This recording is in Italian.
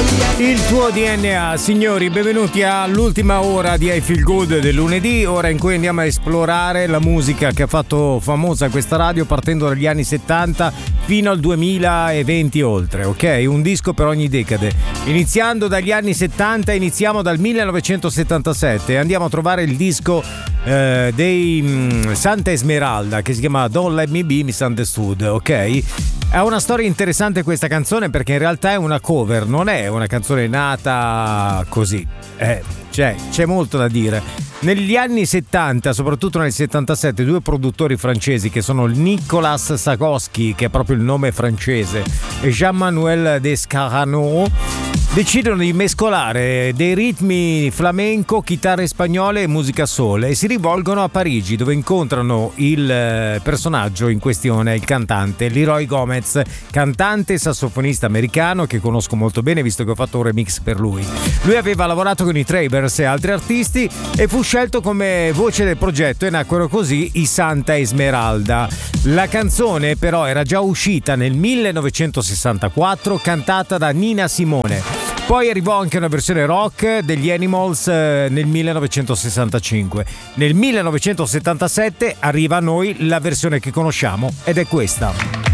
Il tuo DNA, signori, benvenuti all'ultima ora di I Feel Good del lunedì, ora in cui andiamo a esplorare la musica che ha fatto famosa questa radio partendo dagli anni 70 fino al 2020 oltre, ok? Un disco per ogni decade. Iniziando dagli anni 70, iniziamo dal 1977 e andiamo a trovare il disco dei Santa Esmeralda che si chiama Don't Let Me Be Misunderstood, ok? Ha una storia interessante questa canzone perché in realtà è una cover, non è una canzone nata così. C'è molto da dire. Negli anni 70, soprattutto nel 77, due produttori francesi che sono Nicolas Sagoschi, che è proprio il nome francese, e Jean-Manuel Descarano, decidono di mescolare dei ritmi flamenco, chitarre spagnole e musica soul e si rivolgono a Parigi, dove incontrano il personaggio in questione, il cantante Leroy Gomez, cantante e sassofonista americano che conosco molto bene visto che ho fatto un remix per lui. Lui aveva lavorato con i Travers e altri artisti e fu scelto come voce del progetto e nacquero così i Santa Esmeralda. La canzone però era già uscita nel 1964, cantata da Nina Simone. Poi arrivò anche una versione rock degli Animals nel 1965. Nel 1977 arriva a noi la versione che conosciamo ed è questa.